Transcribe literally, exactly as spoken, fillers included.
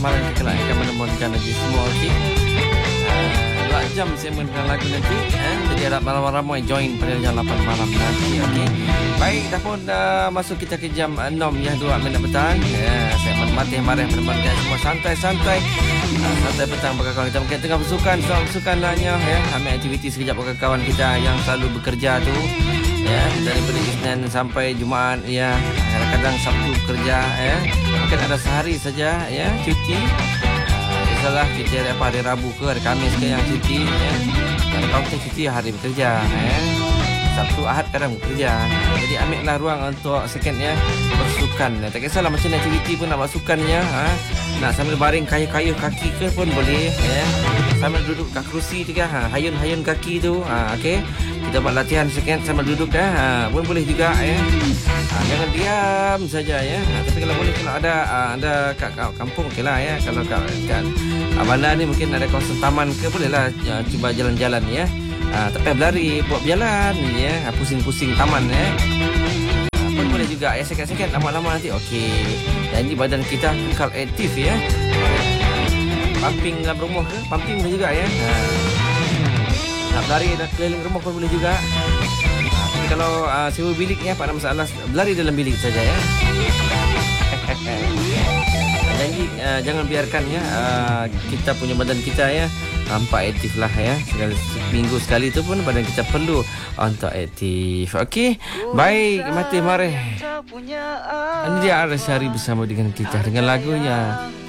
malam kita kelak akan menemukan lagi semua. Okey. Dua jam saya mendengar lagu nanti. Eh? Jadi harap ramai-ramai join pada jam lapan malam nanti. Okey. Baik, dah pun dah masuk kita ke jam enam ya, dua minit petang. Ya, saya menikmati marah menemankan semua santai-santai. Uh, santai petang kawan kita mungkin tengah bersukan, soal bersukan lahnya ya. Ambil aktiviti sekejap kawan kita yang selalu bekerja tu. Ya, daripada Isnin sampai Jumaat ya, kadang-kadang Sabtu kerja ya. Mungkin ada sehari saja ya cuti. Uh, Salah kita ada hari Rabu ke hari Khamis ke yang cuti ya. Kalau kita cuti hari bekerja ya. Sabtu Ahad kadang bekerja. Jadi ambillah ruang untuk second ya bersukan. Tak kisahlah macam aktiviti pun nak buat sukannya ha. Nak sambil baring kayuh-kayuh kaki ke pun boleh ya. Sambil duduk kat kerusi tu kan ha, hayun-hayun kaki tu ha, okey. Kita buat latihan second sambil duduk ya ha, pun boleh juga ya. Ha, jangan diam saja ya. Ha, tapi kalau boleh kalau ada ada kat, kat kampung okeylah ya. Kalau kat, kat bandar ni mungkin ada kawasan taman ke bolehlah ya, cuba jalan-jalan ya. Ah, tapi berlari, buat berjalan ya, pusing-pusing taman ya. Ah, pun boleh juga ya, sekejap-sekejap lama-lama nanti okey. Jadi badan kita kekal aktif ya. Pumping dalam rumah ke? Pumping boleh juga ya. Ah. Nak berlari nak keliling rumah pun boleh juga. Ah, tapi kalau ah, sewa bilik ya, tak ada masalah, berlari dalam bilik saja ya. Janji uh, jangan biarkan ya uh, kita punya badan kita ya nampak aktif lah ya. Sekali minggu sekali tu pun badan kita perlu untuk aktif. Okey. Baik, mati mari. Ini dia Arsyari bersama dengan kita dengan lagunya